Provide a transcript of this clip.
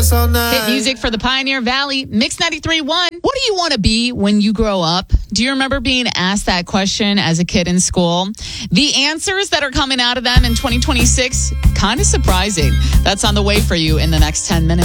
this all night. Hit music for the Pioneer Valley. Mix 93.1. What do you want to be when you grow up? Do you remember being asked that question as a kid in school? The answers that are coming out of them in 2026, kind of surprising. That's on the way for you in the next 10 minutes.